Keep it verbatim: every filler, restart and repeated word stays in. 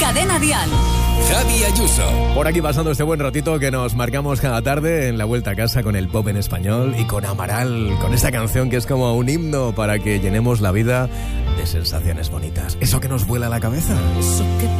Cadena Dial. Javi Ayuso. Por aquí pasando este buen ratito que nos marcamos cada tarde en la vuelta a casa con el pop en español y con Amaral, con esta canción que es como un himno para que llenemos la vida de sensaciones bonitas. Eso que nos vuela la cabeza. Eso que